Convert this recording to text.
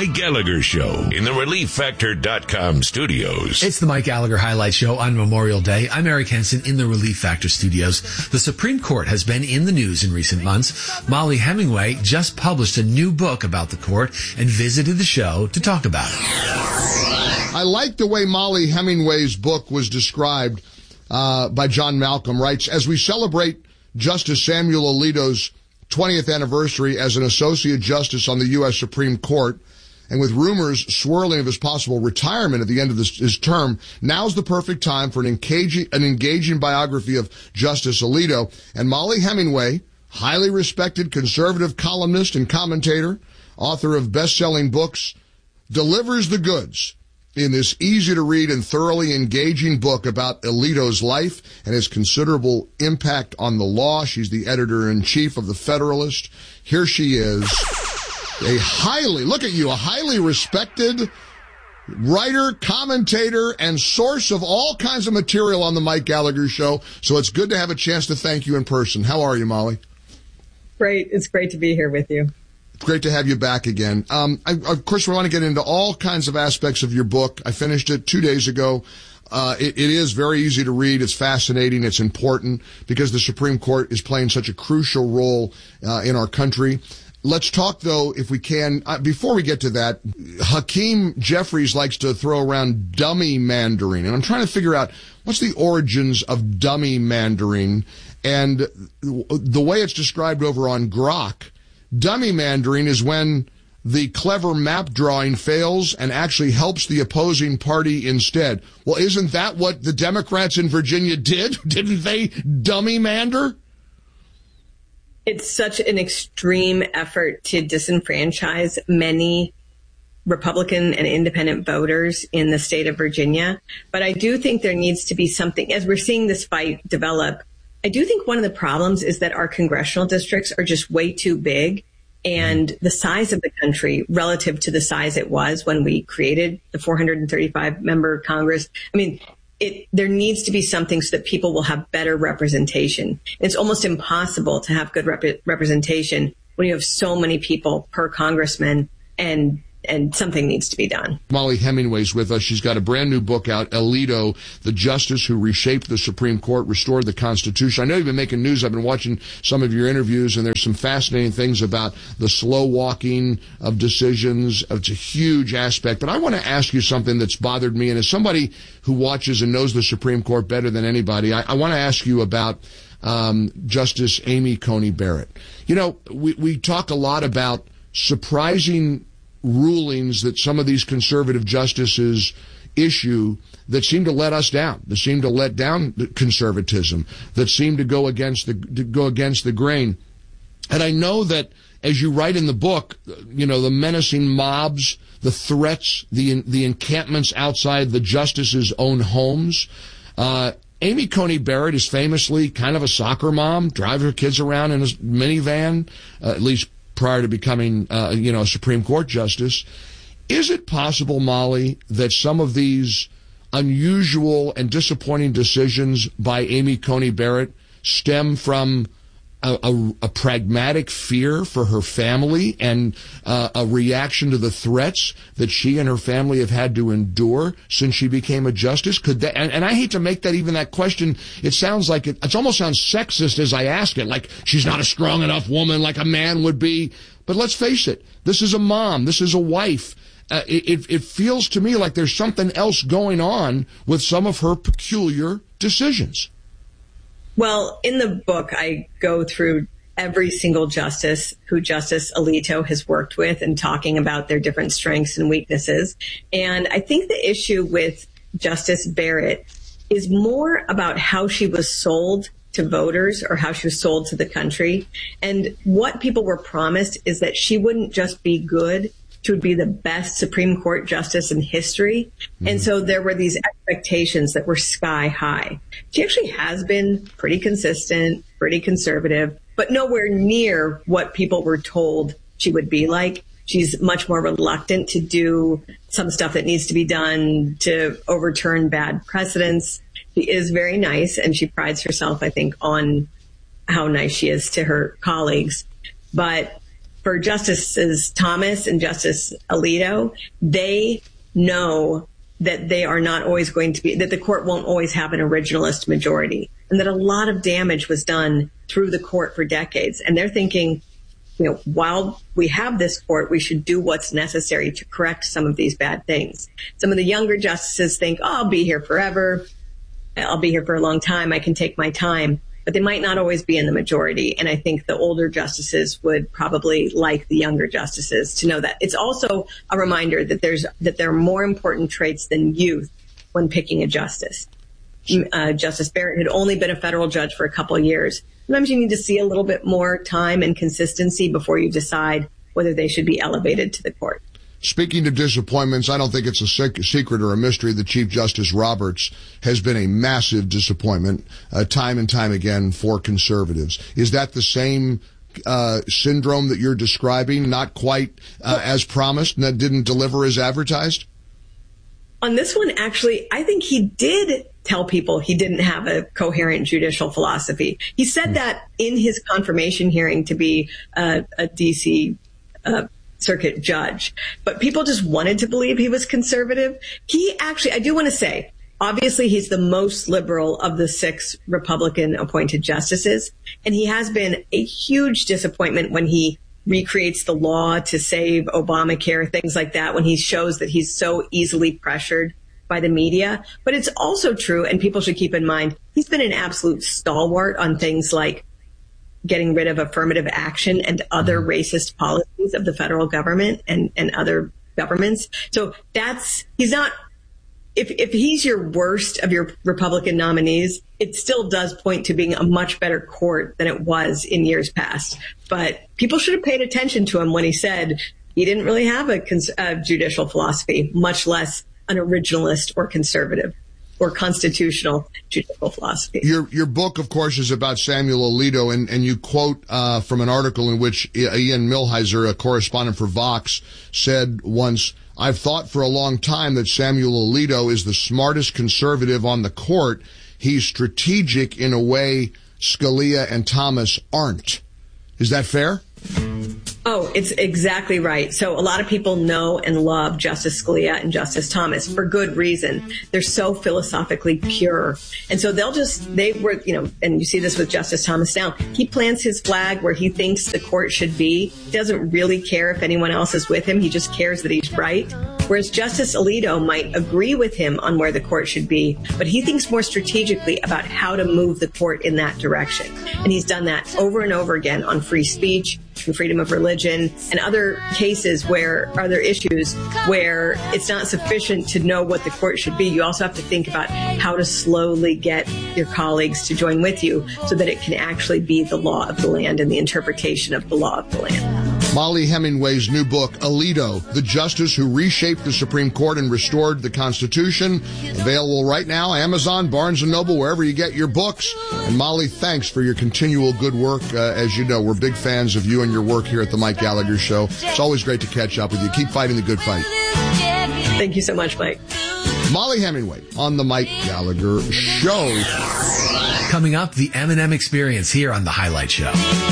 Mike Gallagher Show in the ReliefFactor.com studios. It's the Mike Gallagher Highlight Show on Memorial Day. I'm Eric Henson in the Relief Factor studios. The Supreme Court has been in the news in recent months. Molly Hemingway just published a new book about the court and visited the show to talk about it. I like the way Molly Hemingway's book was described by John Malcolm. Writes, as we celebrate Justice Samuel Alito's 20th anniversary as an Associate Justice on the U.S. Supreme Court, and with rumors swirling of his possible retirement at the end of his term, now's the perfect time for an engaging biography of Justice Alito. And Molly Hemingway, highly respected conservative columnist and commentator, author of best-selling books, delivers the goods in this easy-to-read and thoroughly engaging book about Alito's life and his considerable impact on the law. She's the editor-in-chief of The Federalist. Here she is, a highly respected writer, commentator, and source of all kinds of material on the Mike Gallagher Show. So it's good to have a chance to thank you in person. How are you, Molly? Great. It's great to be here with you. It's great to have you back again. Of course, we want to get into all kinds of aspects of your book. I finished it 2 days ago. It is very easy to read. It's fascinating. It's important because the Supreme Court is playing such a crucial role in our country. Let's talk, though, if we can, before we get to that, Hakeem Jeffries likes to throw around dummy mandering, and I'm trying to figure out what's the origins of dummy mandering, and the way it's described over on Grok. Dummy mandering is when the clever map drawing fails and actually helps the opposing party instead. Well, isn't that what the Democrats in Virginia did? Didn't they dummy mander? It's such an extreme effort to disenfranchise many Republican and independent voters in the state of Virginia. But I do think there needs to be something, as we're seeing this fight develop, I do think one of the problems is that our congressional districts are just way too big, and the size of the country relative to the size it was when we created the 435-member Congress. I mean, there needs to be something so that people will have better representation. It's almost impossible to have good representation when you have so many people per congressman, and something needs to be done. Molly Hemingway's with us. She's got a brand new book out, Alito, the Justice Who Reshaped the Supreme Court, Restored the Constitution. I know you've been making news. I've been watching some of your interviews, and there's some fascinating things about the slow walking of decisions. It's a huge aspect. But I want to ask you something that's bothered me, and as somebody who watches and knows the Supreme Court better than anybody, I want to ask you about Justice Amy Coney Barrett. You know, we talk a lot about surprising rulings that some of these conservative justices issue that seem to let us down, that seem to let down conservatism, that seem to go against the grain. And I know that, as you write in the book, you know, the menacing mobs, the threats, the encampments outside the justices' own homes. Amy Coney Barrett is famously kind of a soccer mom, drives her kids around in a minivan, at least prior to becoming, a Supreme Court justice. Is it possible, Molly, that some of these unusual and disappointing decisions by Amy Coney Barrett stem from a pragmatic fear for her family and a reaction to the threats that she and her family have had to endure since she became a justice? Could that, and I hate to make that question, it sounds like it almost sounds sexist as I ask it, like she's not a strong enough woman like a man would be. But let's face it, this is a mom, this is a wife. It feels to me like there's something else going on with some of her peculiar decisions. Well, in the book, I go through every single justice who Justice Alito has worked with and talking about their different strengths and weaknesses. And I think the issue with Justice Barrett is more about how she was sold to voters or how she was sold to the country. And what people were promised is that she wouldn't just be good, she would be the best Supreme Court justice in history. Mm-hmm. And so there were these expectations that were sky high. She actually has been pretty consistent, pretty conservative, but nowhere near what people were told she would be like. She's much more reluctant to do some stuff that needs to be done to overturn bad precedents. She is very nice, and she prides herself, I think, on how nice she is to her colleagues. But for Justices Thomas and Justice Alito, they know that they are not always going to be, that the court won't always have an originalist majority, and that a lot of damage was done through the court for decades. And they're thinking, while we have this court, we should do what's necessary to correct some of these bad things. Some of the younger justices think, I'll be here forever. I'll be here for a long time. I can take my time. But they might not always be in the majority. And I think the older justices would probably like the younger justices to know that. It's also a reminder that there are more important traits than youth when picking a justice. Justice Barrett had only been a federal judge for a couple of years. Sometimes you need to see a little bit more time and consistency before you decide whether they should be elevated to the court. Speaking of disappointments, I don't think it's a secret or a mystery that Chief Justice Roberts has been a massive disappointment time and time again for conservatives. Is that the same syndrome that you're describing, not quite as promised, and that didn't deliver as advertised? On this one, actually, I think he did tell people he didn't have a coherent judicial philosophy. He said that in his confirmation hearing to be a D.C. Circuit judge, but people just wanted to believe he was conservative. He actually, I do want to say, obviously he's the most liberal of the 6 Republican appointed justices, and he has been a huge disappointment when he recreates the law to save Obamacare, things like that, when he shows that he's so easily pressured by the media. But it's also true, and people should keep in mind, he's been an absolute stalwart on things like getting rid of affirmative action and other racist policies of the federal government and other governments. So he's not, if he's your worst of your Republican nominees, it still does point to being a much better court than it was in years past. But people should have paid attention to him when he said he didn't really have a judicial philosophy, much less an originalist or conservative or constitutional judicial philosophy. Your book, of course, is about Samuel Alito, and you quote from an article in which Ian Millhiser, a correspondent for Vox, said once, "I've thought for a long time that Samuel Alito is the smartest conservative on the court. He's strategic in a way Scalia and Thomas aren't." Is that fair? Oh, it's exactly right. So a lot of people know and love Justice Scalia and Justice Thomas for good reason. They're so philosophically pure. And so and you see this with Justice Thomas now. He plants his flag where he thinks the court should be. He doesn't really care if anyone else is with him. He just cares that he's right. Whereas Justice Alito might agree with him on where the court should be, but he thinks more strategically about how to move the court in that direction. And he's done that over and over again on free speech and freedom of religion and other cases other issues where it's not sufficient to know what the court should be. You also have to think about how to slowly get your colleagues to join with you so that it can actually be the law of the land and the interpretation of the law of the land. Mollie Hemingway's new book, Alito, the Justice Who Reshaped the Supreme Court and Restored the Constitution. Available right now, Amazon, Barnes & Noble, wherever you get your books. And Mollie, thanks for your continual good work. As you know, we're big fans of you and your work here at the Mike Gallagher Show. It's always great to catch up with you. Keep fighting the good fight. Thank you so much, Mike. Mollie Hemingway on the Mike Gallagher Show. Coming up, the M&M Experience here on The Highlight Show.